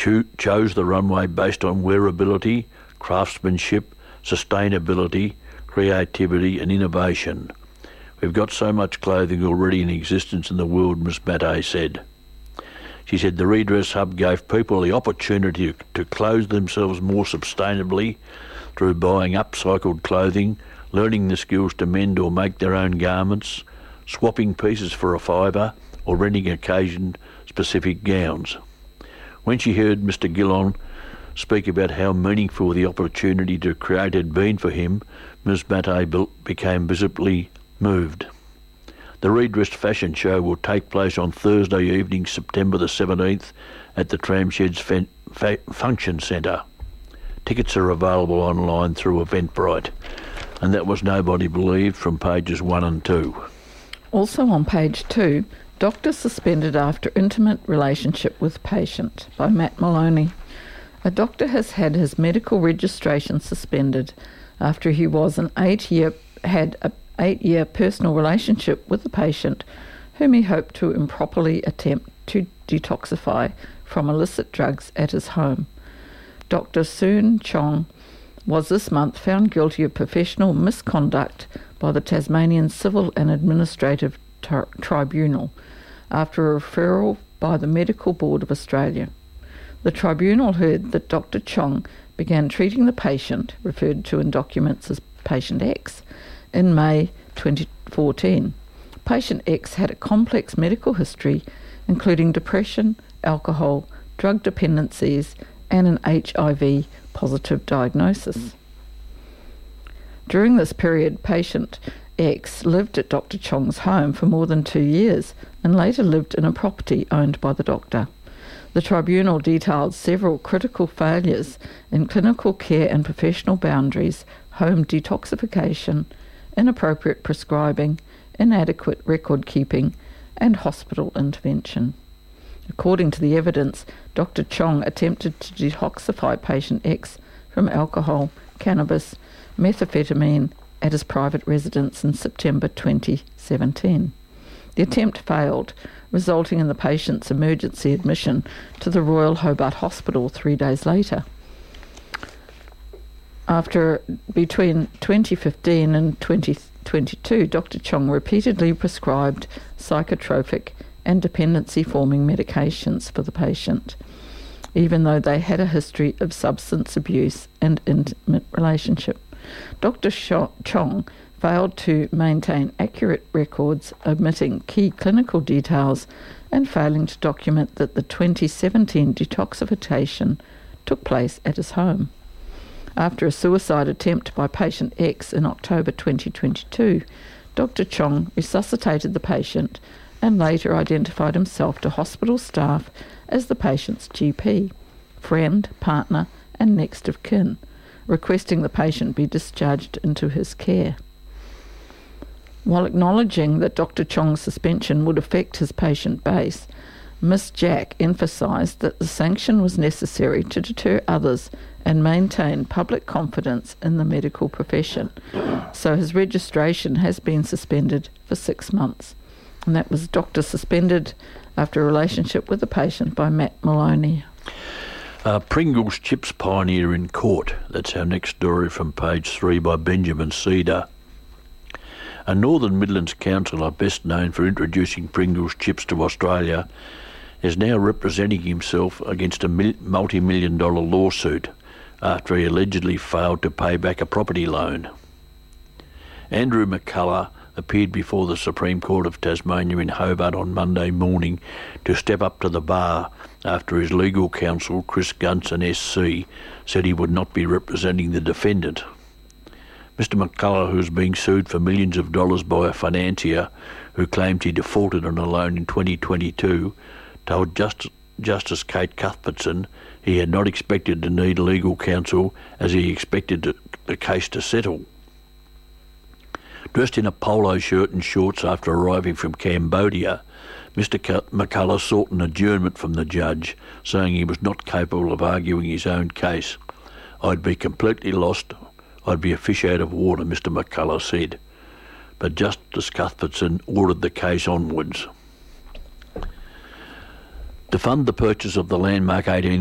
chose the runway based on wearability, craftsmanship, sustainability, creativity and innovation. We've got so much clothing already in existence in the world, Ms Mattei said. She said the Redress Hub gave people the opportunity to clothe themselves more sustainably through buying upcycled clothing, learning the skills to mend or make their own garments, swapping pieces for a fibre or renting occasion-specific gowns. When she heard Mr Gillon speak about how meaningful the opportunity to create had been for him, Ms Mattei became visibly moved. The Redressed Fashion Show will take place on Thursday evening, September the 17th at the Tramsheds Function Centre. Tickets are available online through Eventbrite. And that was Nobody Believed from pages 1 and 2. Also on page 2, Doctor Suspended After Intimate Relationship with Patient by Matt Maloney. A doctor has had his medical registration suspended after he was had an 8-year personal relationship with a patient whom he hoped to improperly attempt to detoxify from illicit drugs at his home. Dr. Soon Chong was this month found guilty of professional misconduct by the Tasmanian Civil and Administrative Tribunal after a referral by the Medical Board of Australia. The tribunal heard that Dr. Chong began treating the patient, referred to in documents as Patient X, in May 2014. Patient X had a complex medical history, including depression, alcohol, drug dependencies, and an HIV-positive diagnosis. During this period, Patient X lived at Dr. Chong's home for more than 2 years and later lived in a property owned by the doctor. The tribunal detailed several critical failures in clinical care and professional boundaries, home detoxification, inappropriate prescribing, inadequate record keeping, and hospital intervention. According to the evidence, Dr. Chong attempted to detoxify Patient X from alcohol, cannabis, methamphetamine at his private residence in September 2017. The attempt failed, resulting in the patient's emergency admission to the Royal Hobart Hospital 3 days later. Between 2015 and 2022, Dr. Chong repeatedly prescribed psychotropic and dependency-forming medications for the patient, even though they had a history of substance abuse and intimate relationship. Dr. Chong failed to maintain accurate records, omitting key clinical details and failing to document that the 2017 detoxification took place at his home. After a suicide attempt by Patient X in October 2022, Dr. Chong resuscitated the patient and later identified himself to hospital staff as the patient's GP, friend, partner, and next of kin, requesting the patient be discharged into his care. While acknowledging that Dr. Chong's suspension would affect his patient base, Ms. Jack emphasised that the sanction was necessary to deter others and maintain public confidence in the medical profession, so his registration has been suspended for 6 months. And that was Doctor Suspended After a Relationship with a Patient by Matt Maloney. Pringles chips pioneer in court. That's our next story from page 3 by Benjamin Cedar. A Northern Midlands councillor best known for introducing Pringles chips to Australia is now representing himself against a multi-million-dollar lawsuit after he allegedly failed to pay back a property loan. Andrew McCullough appeared before the Supreme Court of Tasmania in Hobart on Monday morning to step up to the bar after his legal counsel, Chris Gunson SC, said he would not be representing the defendant. Mr McCullough, who is being sued for millions of dollars by a financier who claimed he defaulted on a loan in 2022, told Justice Kate Cuthbertson he had not expected to need legal counsel as he expected the case to settle. Dressed in a polo shirt and shorts after arriving from Cambodia, Mr McCullough sought an adjournment from the judge, saying he was not capable of arguing his own case. "I'd be completely lost. I'd be a fish out of water," Mr McCullough said. But Justice Cuthbertson ordered the case onwards. To fund the purchase of the landmark 18